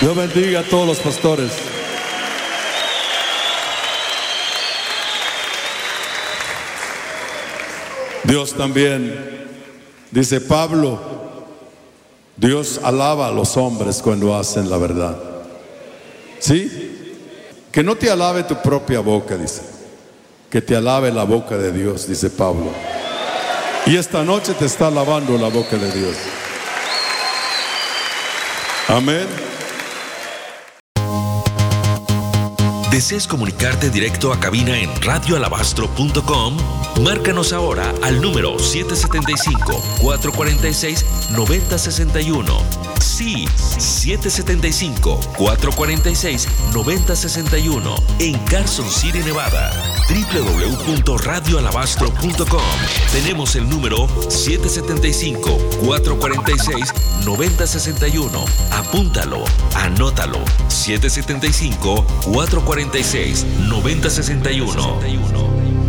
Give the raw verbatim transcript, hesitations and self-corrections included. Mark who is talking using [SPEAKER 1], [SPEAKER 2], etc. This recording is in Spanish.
[SPEAKER 1] Dios bendiga a todos los pastores. Dios también, dice Pablo, Dios alaba a los hombres cuando hacen la verdad. ¿Sí? Que no te alabe tu propia boca, dice. Que te alabe la boca de Dios, dice Pablo. Y esta noche te está alabando la boca de Dios. Amén.
[SPEAKER 2] ¿Deseas comunicarte directo a cabina en radio alabastro punto com? Márcanos ahora al número siete siete cinco, cuatro cuatro seis, nueve cero seis uno. Sí, siete siete cinco, cuatro cuatro seis, nueve cero seis uno. En Carson City, Nevada. doble u doble u doble u punto radio alabastro punto com. Tenemos el número siete siete cinco, cuatro cuatro seis, nueve cero seis uno. Apúntalo, anótalo. siete siete cinco, cuatro cuatro seis, nueve cero seis uno.